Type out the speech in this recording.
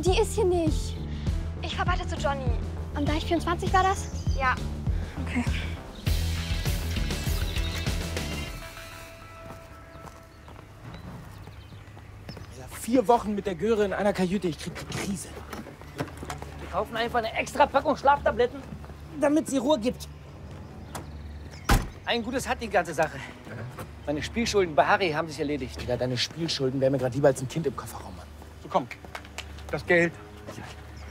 Die ist hier nicht. Ich fahr weiter zu Johnny. Am Deich 24 war das? Ja. Okay. Ja, 4 Wochen mit der Göre in einer Kajüte, ich krieg die Krise. Wir kaufen einfach eine extra Packung Schlaftabletten, damit sie Ruhe gibt. Ein Gutes hat die ganze Sache. Meine Spielschulden bei Harry haben sich erledigt. Ja, deine Spielschulden wären mir gerade lieber als ein Kind im Kofferraum, Mann. So, komm. Das Geld.